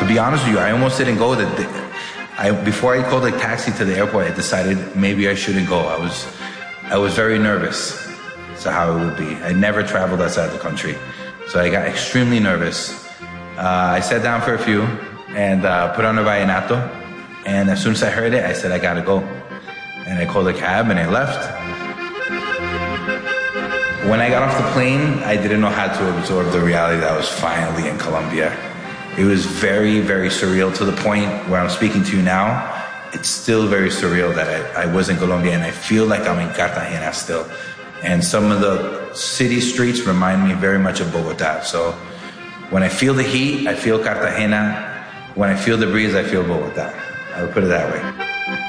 be honest with you, I almost didn't go. Before I called a taxi to the airport, I decided maybe I shouldn't go. I was very nervous to how it would be. I never traveled outside the country, so I got extremely nervous. I sat down for a few and put on a vallenato, and as soon as I heard it, I said, I gotta go. And I called a cab and I left. When I got off the plane, I didn't know how to absorb the reality that I was finally in Colombia. It was very, very surreal, to the point where I'm speaking to you now. It's still very surreal that I was in Colombia, and I feel like I'm in Cartagena still. And some of the city streets remind me very much of Bogota. So when I feel the heat, I feel Cartagena. When I feel the breeze, I feel Bogota. I would put it that way.